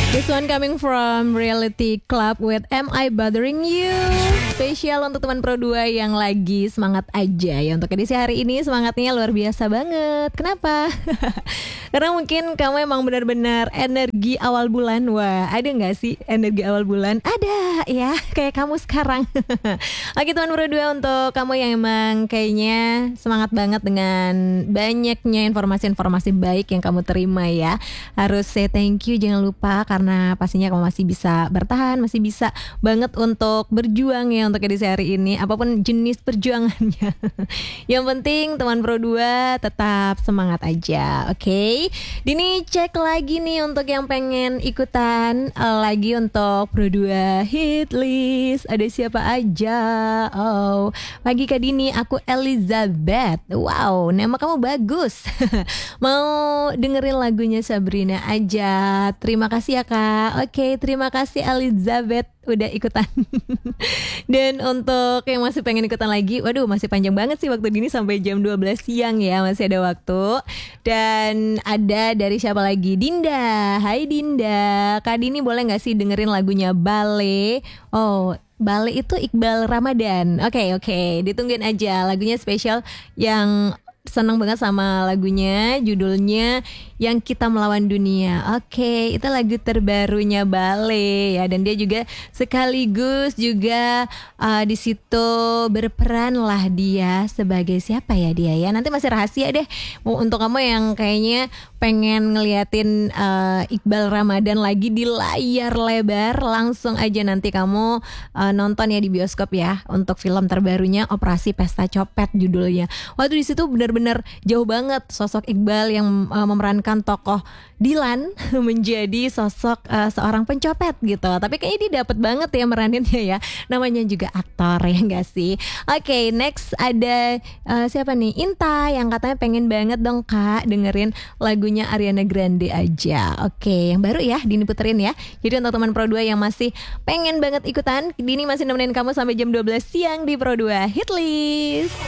This one coming from Reality Club with Am I Bothering You? Spesial untuk teman Pro 2 yang lagi semangat aja ya. Untuk edisi hari ini semangatnya luar biasa banget. Kenapa? Karena mungkin kamu emang benar-benar energi awal bulan. Wah, ada gak sih energi awal bulan? Ada ya, kayak kamu sekarang. Oke teman Pro 2, untuk kamu yang emang kayaknya semangat banget dengan banyaknya informasi-informasi baik yang kamu terima ya, harus say thank you, jangan lupa, karena pastinya kamu masih bisa bertahan, masih bisa banget untuk berjuang ya untuk edisi hari ini, apapun jenis perjuangannya. Yang penting teman Pro 2 tetap semangat aja, oke? Dini cek lagi nih untuk yang pengen ikutan lagi untuk Pro 2 hit list, ada siapa aja? Oh, pagi Kak Dini, aku Elizabeth. Wow, nama kamu bagus. Mau dengerin lagunya Sabrina aja. Terima kasih ya Kak. Oke, terima kasih Elizabeth udah ikutan. Dan untuk yang masih pengen ikutan lagi, waduh masih panjang banget sih waktu ini sampai jam 12 siang ya, masih ada waktu. Dan ada dari siapa lagi? Dinda. Hai Dinda. Kak Dini boleh gak sih dengerin lagunya Bale? Oh, Bale itu Iqbal Ramadan. Oke, ditungguin aja lagunya spesial yang seneng banget sama lagunya, judulnya Yang Kita Melawan Dunia. Oke, itu lagu terbarunya Bale ya, dan dia juga sekaligus juga di situ berperan lah dia sebagai siapa ya dia ya. Nanti masih rahasia deh. Untuk kamu yang kayaknya pengen ngeliatin Iqbal Ramadan lagi di layar lebar, langsung aja nanti kamu nonton ya di bioskop ya untuk film terbarunya Operasi Pesta Copet judulnya. Waduh, di situ benar-benar jauh banget sosok Iqbal yang memerankan tokoh Dilan menjadi sosok seorang pencopet gitu. Tapi kayaknya dia dapet banget ya meraninnya ya. Namanya juga aktor ya gak sih? Oke, next ada siapa nih? Inta yang katanya pengen banget dong Kak dengerin lagunya Ariana Grande aja. Oke, yang baru ya Dini puterin ya. Jadi untuk teman Pro 2 yang masih pengen banget ikutan, Dini masih nemenin kamu sampai jam 12 siang di Pro 2 Hit List.